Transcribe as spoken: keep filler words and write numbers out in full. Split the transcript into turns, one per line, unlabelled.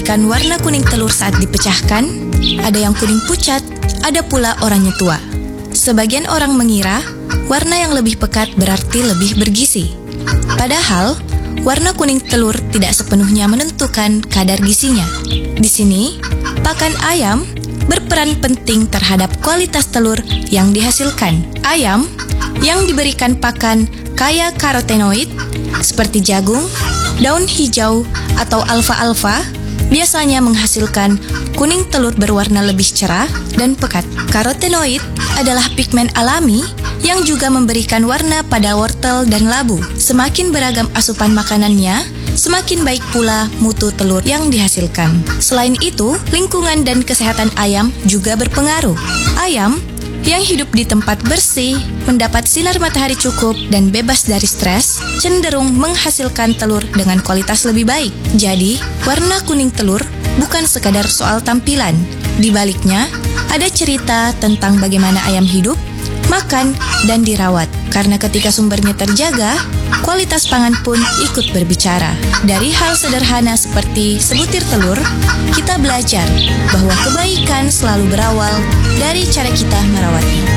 memberikan warna kuning telur saat dipecahkan, ada yang kuning pucat, ada pula oranye tua. Sebagian orang mengira warna yang lebih pekat berarti lebih bergizi. Padahal, warna kuning telur tidak sepenuhnya menentukan kadar gizinya. Di sini, pakan ayam berperan penting terhadap kualitas telur yang dihasilkan. Ayam yang diberikan pakan kaya karotenoid seperti jagung, daun hijau, atau alfa-alfa biasanya menghasilkan kuning telur berwarna lebih cerah dan pekat. Karotenoid adalah pigmen alami yang juga memberikan warna pada wortel dan labu. Semakin beragam asupan makanannya, semakin baik pula mutu telur yang dihasilkan. Selain itu, lingkungan dan kesehatan ayam juga berpengaruh. Ayam yang hidup di tempat bersih, mendapat sinar matahari cukup, dan bebas dari stres, cenderung menghasilkan telur dengan kualitas lebih baik. Jadi, warna kuning telur bukan sekadar soal tampilan. Di baliknya, ada cerita tentang bagaimana ayam hidup, makan, dan dirawat. Karena ketika sumbernya terjaga, kualitas pangan pun ikut berbicara. Dari hal sederhana seperti sebutir telur, kita belajar bahwa kebaikan selalu berawal dari cara kita merawatnya.